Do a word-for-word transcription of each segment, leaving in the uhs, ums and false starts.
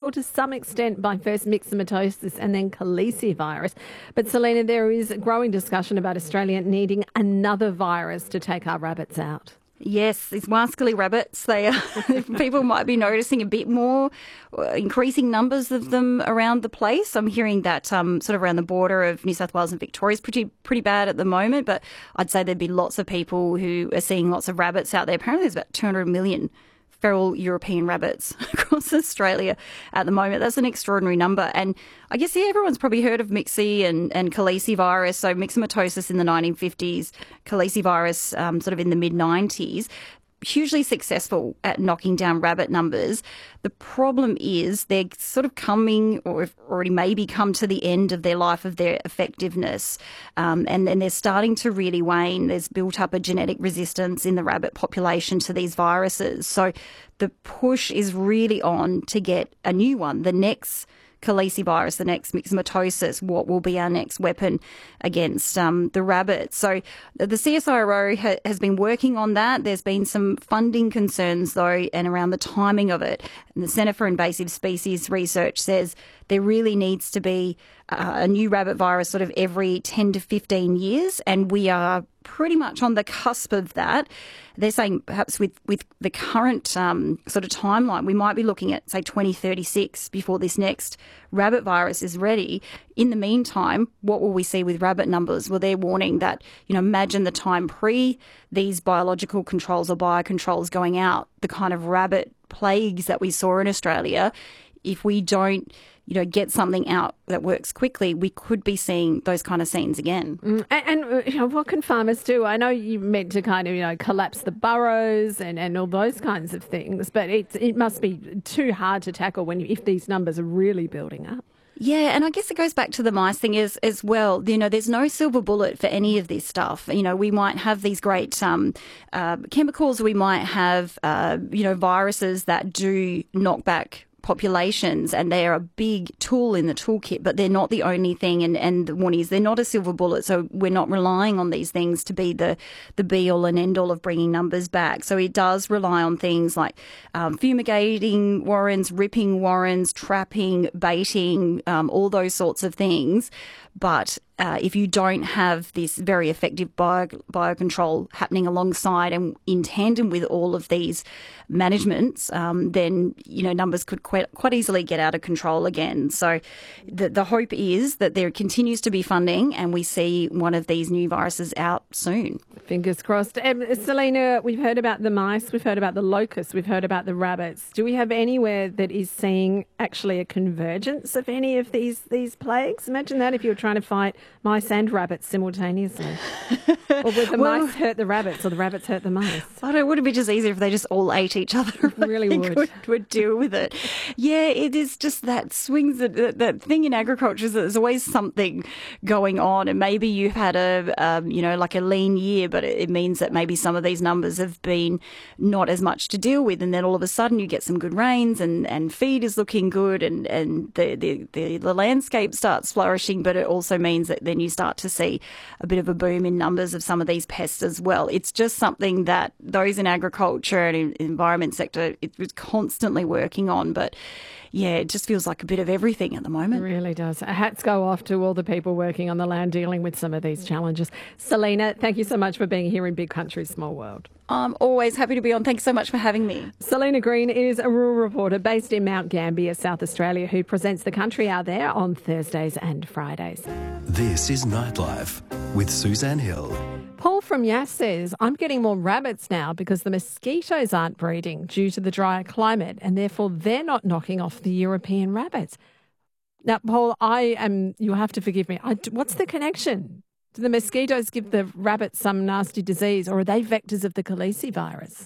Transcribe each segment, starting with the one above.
or to some extent by first myxomatosis and then calicivirus. But Selena, there is growing discussion about Australia needing another virus to take our rabbits out. Yes, these wascally rabbits, they are, people might be noticing a bit more, increasing numbers of them around the place. I'm hearing that um, sort of around the border of New South Wales and Victoria is pretty, pretty bad at the moment, but I'd say there'd be lots of people who are seeing lots of rabbits out there. Apparently there's about two hundred million feral European rabbits across Australia at the moment. That's an extraordinary number. And I guess, yeah, everyone's probably heard of Mixi and, and calicivirus. So myxomatosis in the nineteen fifties, calicivirus um, sort of in the mid nineties. Hugely successful at knocking down rabbit numbers. The problem is they're sort of coming, or have already maybe come to the end of their life of their effectiveness, um, and then they're starting to really wane. There's built up a genetic resistance in the rabbit population to these viruses. So the push is really on to get a new one, the next calicivirus, the next myxomatosis, what will be our next weapon against um, the rabbits. So the C S I R O ha- has been working on that. There's been some funding concerns, though, and around the timing of it. And the Centre for Invasive Species Research says there really needs to be uh, a new rabbit virus sort of every ten to fifteen years, and we are pretty much on the cusp of that. They're saying perhaps with, with the current um, sort of timeline, we might be looking at, say, twenty thirty-six before this next rabbit virus is ready. In the meantime, what will we see with rabbit numbers? Well, they're warning that, you know, imagine the time pre these biological controls or biocontrols going out, the kind of rabbit plagues that we saw in Australia. If we don't, you know, get something out that works quickly, we could be seeing those kind of scenes again. Mm. And, and you know, what can farmers do? I know you meant to kind of, you know, collapse the burrows and, and all those kinds of things, but it it must be too hard to tackle when you, if these numbers are really building up. Yeah, and I guess it goes back to the mice thing as, as well. You know, there's no silver bullet for any of this stuff. You know, we might have these great um, uh, chemicals, we might have, uh, you know, viruses that do knock back populations, and they are a big tool in the toolkit, but they're not the only thing. And, and the warning is they're not a silver bullet, so we're not relying on these things to be the, the be-all and end-all of bringing numbers back. So it does rely on things like um, fumigating warrens, ripping warrens, trapping, baiting, um, all those sorts of things. But uh, if you don't have this very effective bio, biocontrol happening alongside and in tandem with all of these managements, um, then, you know, numbers could quite, quite easily get out of control again. So the, the hope is that there continues to be funding and we see one of these new viruses out soon. Fingers crossed. Um, Selena, we've heard about the mice, we've heard about the locusts, we've heard about the rabbits. Do we have anywhere that is seeing actually a convergence of any of these, these plagues? Imagine that if you were trying to fight mice and rabbits simultaneously. Or would the well, mice hurt the rabbits or the rabbits hurt the mice? I don't, would it be just easier if they just all ate each other? It really would. would. Would deal with it. Yeah, it is just that swings, that, that thing in agriculture is that there's always something going on, and maybe you've had a, um, you know, like a lean year, but it, it means that maybe some of these numbers have been not as much to deal with, and then all of a sudden you get some good rains and, and feed is looking good, and, and the, the, the, the landscape starts flourishing, but it also means that then you start to see a bit of a boom in numbers of some of these pests as well. It's just something that those in agriculture and in environment sector, it was constantly working on, but yeah, it just feels like a bit of everything at the moment. It really does. Hats go off to all the people working on the land dealing with some of these challenges. Selena, thank you so much for being here in Big Country, Small World. I'm always happy to be on. Thanks so much for having me. Selena Green is a rural reporter based in Mount Gambier, South Australia, who presents The Country Out There on Thursdays and Fridays. This is Nightlife with Suzanne Hill. Paul from Yass says, I'm getting more rabbits now because the mosquitoes aren't breeding due to the drier climate and therefore they're not knocking off the European rabbits. Now, Paul, I am, you'll have to forgive me. I, what's the connection? Do the mosquitoes give the rabbits some nasty disease, or are they vectors of the calicivirus?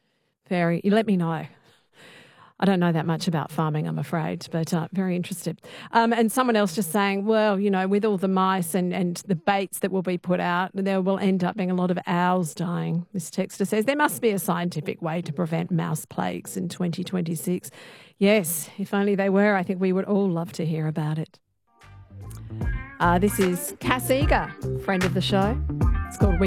Very, you let me know. I don't know that much about farming, I'm afraid, but uh, very interested. Um, and someone else just saying, well, you know, with all the mice and, and the baits that will be put out, there will end up being a lot of owls dying. This texter says there must be a scientific way to prevent mouse plagues in twenty twenty-six. Yes, if only they were, I think we would all love to hear about it. Uh, this is Cass Eager, friend of the show. It's called We